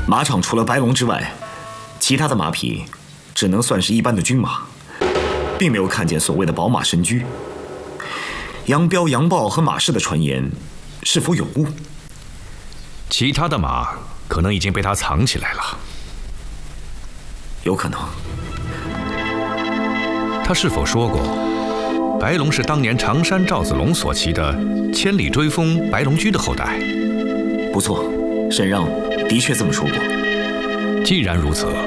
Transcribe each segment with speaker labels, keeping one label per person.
Speaker 1: 马场除了白龙之外，其他的马匹只能算是一般的军马，并没有看见所谓的宝马神驹。杨彪、杨豹和马氏的传言是否有误？
Speaker 2: 其他的马可能已经被他藏起来了。
Speaker 1: 有可能。
Speaker 2: 他是否说过，白龙是当年常山赵子龙所骑的千里追风白龙驹的后代？
Speaker 1: 不错，沈让的确这么说过。
Speaker 2: 既然如此，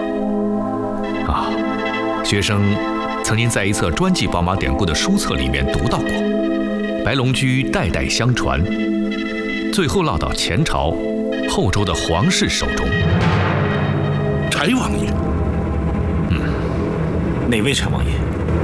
Speaker 2: 学生曾经在一册专记宝马典故的书册里面读到过，白龙驹代代相传，最后落到前朝后周的皇室手中。
Speaker 3: 柴王爷？
Speaker 1: 哪位柴王爷？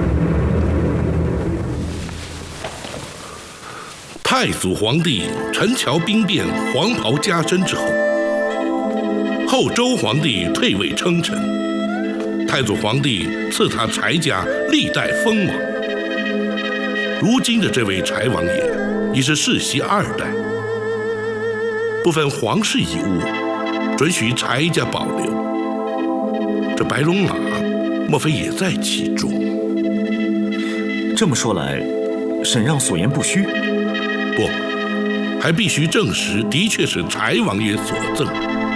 Speaker 3: 太祖皇帝陈桥兵变，黄袍加身之后，后周皇帝退位称臣，太祖皇帝赐他柴家历代封王。如今的这位柴王爷已是世袭2代，部分皇室遗物准许柴家保留。这白龙马莫非也在其中？
Speaker 1: 这么说来，沈让所言不虚。
Speaker 3: 不，还必须证实的确是柴王爷所赠。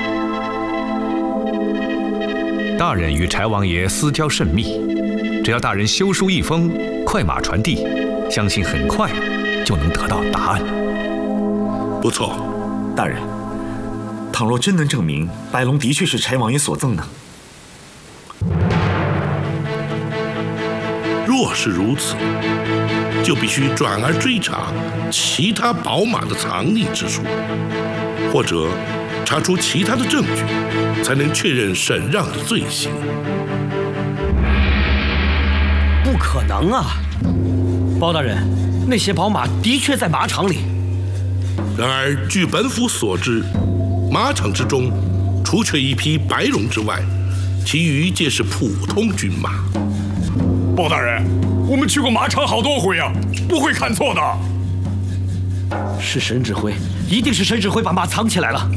Speaker 2: 大人与柴王爷私交甚密，只要大人修书一封，快马传递，相信很快就能得到答案。
Speaker 3: 不错，
Speaker 1: 大人，倘若真能证明白龙的确是柴王爷所赠呢？
Speaker 3: 若是如此，就必须转而追查其他宝马的藏匿之处，或者查出其他的证据，才能确认沈让的罪行。
Speaker 4: 不可能啊！包大人，那些宝马的确在马场里。
Speaker 3: 然而，据本府所知，马场之中，除却一匹白龙之外，其余皆是普通军马。
Speaker 5: 包大人，我们去过马场好多回啊，不会看错的。
Speaker 4: 是沈指挥，一定是沈指挥把马藏起来了。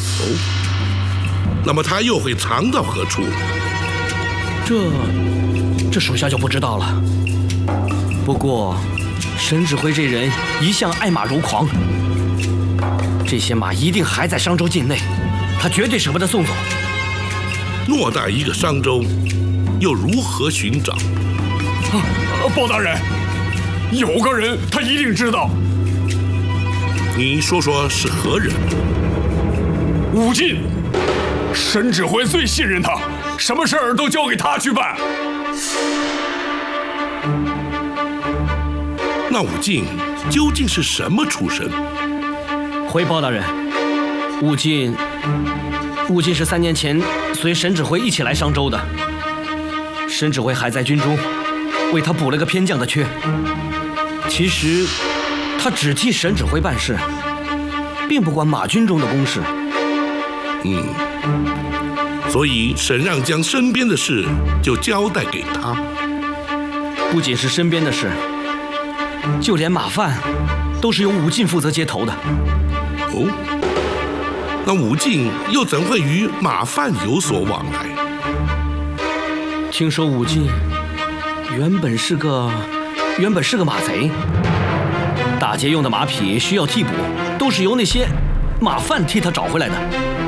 Speaker 3: 那么他又会藏到何处？
Speaker 4: 这属下就不知道了。不过，沈指挥这人一向爱马如狂，这些马一定还在商州境内，他绝对舍不得送走。
Speaker 3: 偌大一个商州，又如何寻找？
Speaker 5: 包大人，有个人他一定知道。
Speaker 3: 你说说是何人？
Speaker 5: 武进，沈指挥最信任他，什么事儿都交给他去办。
Speaker 3: 那武进究竟是什么出身？
Speaker 4: 回包大人，武进是3年前随沈指挥一起来商州的。沈指挥还在军中，为他补了个偏将的缺。其实他只替沈指挥办事，并不管马军中的公事。
Speaker 3: 所以沈让将身边的事就交代给他。
Speaker 4: 不仅是身边的事，就连马贩都是由武进负责接头的。
Speaker 3: 那武进又怎会与马贩有所往来？
Speaker 4: 听说武进原本是个马贼，打劫用的马匹需要替补，都是由那些马贩替他找回来的。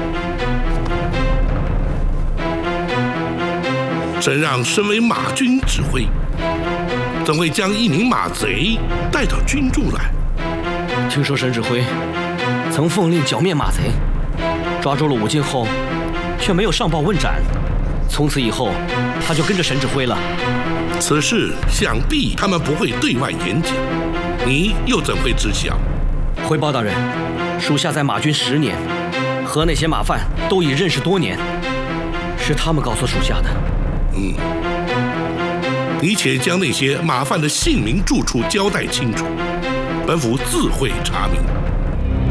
Speaker 3: 沈让身为马军指挥，怎会将一名马贼带到军中来？
Speaker 4: 听说沈指挥曾奉令剿灭马贼，抓住了武进后，却没有上报问斩。从此以后，他就跟着沈指挥了。
Speaker 3: 此事想必他们不会对外演讲，你又怎会知晓？
Speaker 4: 回报大人，属下在马军10年，和那些马贩都已认识多年，是他们告诉属下的。
Speaker 3: 你且将那些马贩的姓名、住处交代清楚，本府自会查明。